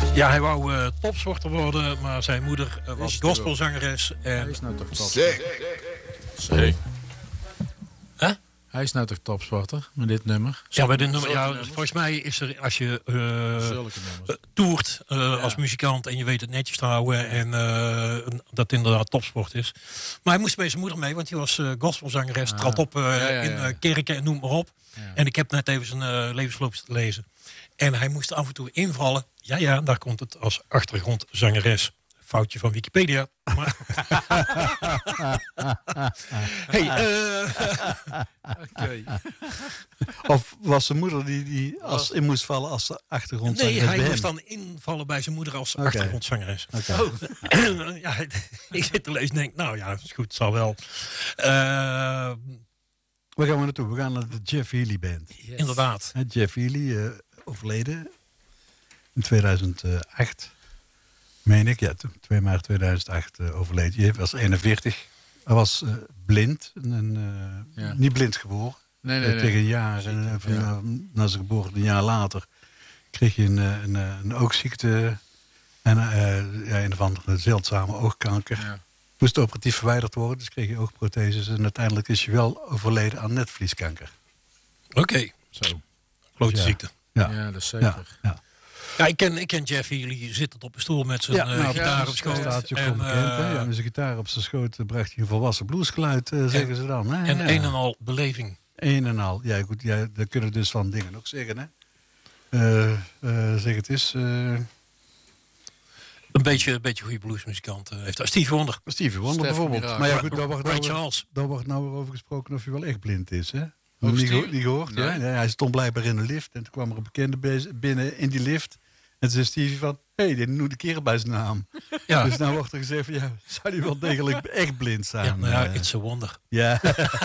Ja, hij wou topsporter worden, maar zijn moeder was gospelzangeres. En... Hij is nou toch topsporter? Huh? Hij is nou toch topsporter met dit nummer? Ja, bij dit nummer, ja, volgens mij is er, als je toert als muzikant en je weet het netjes te houden en dat inderdaad topsport is. Maar hij moest bij zijn moeder mee, want hij was gospelzangeres, trad op in kerken en noem maar op. Ja. En ik heb net even zijn levensloop te lezen. En hij moest af en toe invallen. Ja, daar komt het als achtergrondzangeres. Foutje van Wikipedia. Maar... Okay. Of was zijn moeder die als in moest vallen als achtergrondzangeres? Nee, hij moest dan invallen bij zijn moeder als achtergrondzangeres. Okay. Oh. Ja, ik zit te lezen en denk, nou ja, is goed, het zal wel. Waar gaan we naartoe? We gaan naar de Jeff Healey Band. Yes. Inderdaad. Jeff Healey, overleden in 2008. Meen ik, ja, 2 maart 2008 overleden. Hij was 41. Hij was blind. Niet blind geboren. Nee. Tegen een jaar. Na zijn geboorte, een jaar later, kreeg hij een oogziekte. En een of andere zeldzame oogkanker. Ja. Moest operatief verwijderd worden, dus kreeg hij oogprotheses. En uiteindelijk is hij wel overleden aan netvlieskanker. Oké. Zo. Grote ziekte. Ja, dat is zeker. Ja, ik ken Jeff Healey zit op een stoel met zijn gitaar op schoot. Met zijn gitaar op zijn schoot bracht hij een volwassen bluesgeluid, zeggen ze dan. Hè? En een en al beleving. Een en al. Ja, goed. Ja, daar kunnen dus van dingen ook zeggen. Hè? Zeg het eens. Een beetje goede bluesmuzikant heeft. Stevie Wonder. Stevie Wonder bijvoorbeeld. Maar ja, goed, daar wordt nou weer over gesproken of hij wel echt blind is, hè? Niet gehoord, nee. Ja, hij stond blijkbaar in de lift en toen kwam er een bekende binnen in die lift. En toen zei Stevie van, die noemde de kerel bij zijn naam. Ja. Dus nou wordt er gezegd van, zou hij wel degelijk echt blind zijn? Ja, nou ja, it's a wonder. Ja.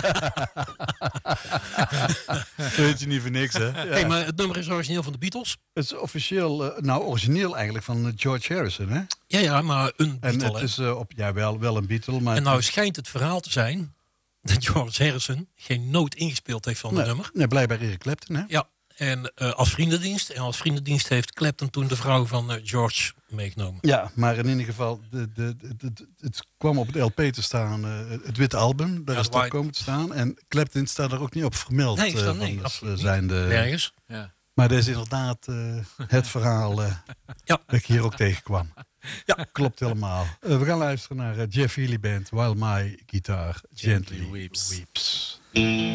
Weet je niet voor niks, hè? Ja. Hey, maar het nummer is origineel van de Beatles. Het is officieel, origineel eigenlijk van George Harrison, hè? Ja, maar een Beatle. En het is wel een Beatle. Maar en nou schijnt het verhaal te zijn dat George Harrison geen noot ingespeeld heeft van het nummer. Nee, blijkbaar Eric Clapton, hè? Ja, en als vriendendienst. En als vriendendienst heeft Clapton toen de vrouw van George meegenomen. Ja, maar in ieder geval, het kwam op het LP te staan, het witte album. Daar is het op komen te staan. En Clapton staat er ook niet op vermeld. Nee, absoluut niet. Nergens. Ja. Maar dat is inderdaad het verhaal dat ik hier ook tegenkwam. Ja, klopt helemaal. We gaan luisteren naar Jeff Healey Band, While My Guitar Gently Weeps.